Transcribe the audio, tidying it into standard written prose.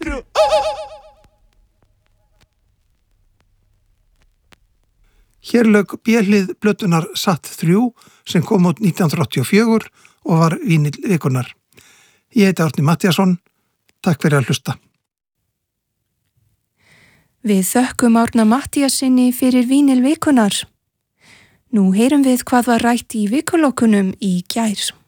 3. Hér lauk B-hlið plötunar Satt 3 sem kom út 1984 og var vínill vikunar. Ég heiti Árni Matthíasson. Takk fyrir að hlusta. Við þökkum Árna Matthíasinni fyrir vínill vikunar. Nú heyrum við hvað var rætt í vikulokunum í gær.